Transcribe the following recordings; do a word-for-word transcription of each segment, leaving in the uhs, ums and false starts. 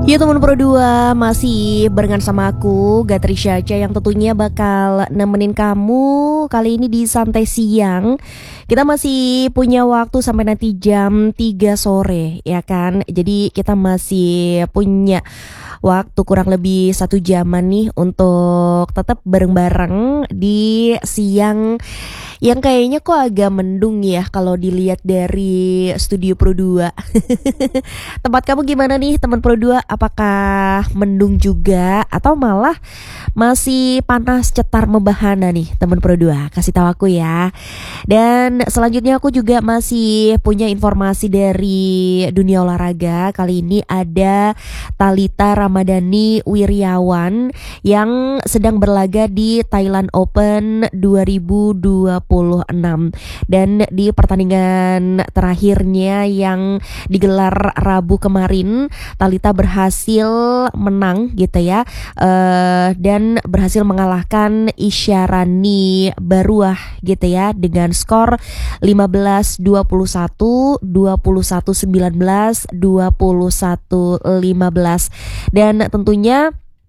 Ya teman Pro dua, masih barengan sama aku Gatri Syaca yang tentunya bakal nemenin kamu kali ini di Santai Siang. Kita masih punya waktu sampai nanti jam tiga sore ya kan. Jadi kita masih punya waktu kurang lebih satu jaman nih untuk tetap bareng-bareng di siang yang kayaknya kok agak mendung ya kalau dilihat dari studio Pro dua. Tempat kamu gimana nih teman Pro dua? Apakah mendung juga atau malah masih panas cetar membahana nih teman Pro dua? Kasih tahu aku ya. Dan selanjutnya aku juga masih punya informasi dari dunia olahraga. Kali ini ada Thalita Ramadhani Wiryawan yang sedang berlaga di Thailand Open dua ribu dua puluh enam. Dan di pertandingan terakhirnya yang digelar Rabu kemarin, Thalita berhasil menang gitu ya, uh, dan berhasil mengalahkan Isyarani Baruah gitu ya dengan skor lima belas dua puluh satu, dua puluh satu sembilan belas, dua puluh satu lima belas. Dan tentunya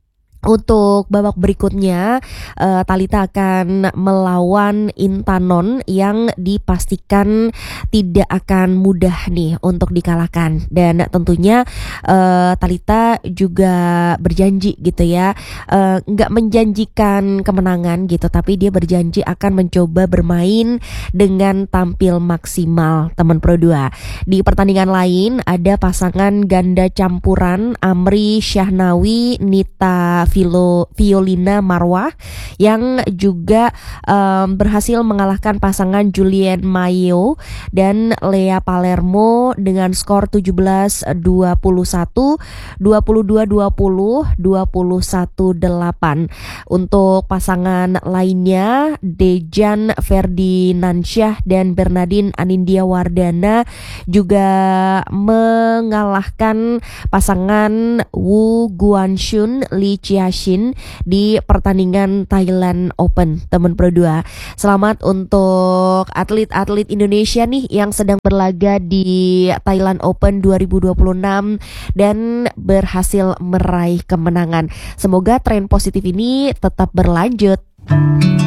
untuk babak berikutnya uh, Thalita akan melawan Intanon yang dipastikan tidak akan mudah nih untuk dikalahkan. Dan tentunya uh, Thalita juga berjanji gitu ya, uh, nggak menjanjikan kemenangan gitu, tapi dia berjanji akan mencoba bermain dengan tampil maksimal teman Pro dua. Di pertandingan lain ada pasangan ganda campuran Amri Syahnawi Nita Vilo, Violina Marwah yang juga um, berhasil mengalahkan pasangan Julien Mayo dan Lea Palermo dengan skor tujuh belas dua puluh satu, dua puluh dua dua puluh, dua puluh satu delapan. Untuk pasangan lainnya Dejan Ferdinansyah dan Bernardine Anindya Wardana juga mengalahkan pasangan Wu Guanxun Li Jiaxin di pertandingan Thailand Open teman Pro dua. Selamat untuk atlet-atlet Indonesia nih yang sedang berlaga di Thailand Open dua ribu dua puluh enam dan berhasil meraih kemenangan. Semoga tren positif ini tetap berlanjut.